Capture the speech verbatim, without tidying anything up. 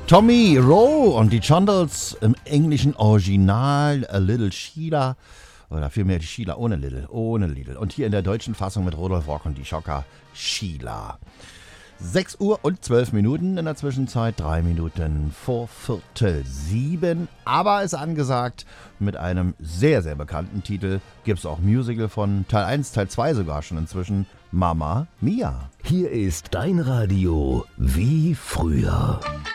Tommy Rowe und die Chondals im englischen Original A Little Sheila. Oder vielmehr die Sheila ohne Little, ohne Little. Und hier in der deutschen Fassung mit Rudolf Rock und die Schocker Sheila. sechs Uhr und zwölf Minuten, in der Zwischenzeit drei Minuten vor Viertel sieben. Aber ist angesagt, mit einem sehr, sehr bekannten Titel gibt es auch Musical von Teil eins, Teil zwei sogar schon inzwischen, Mamma Mia. Hier ist dein Radio wie früher.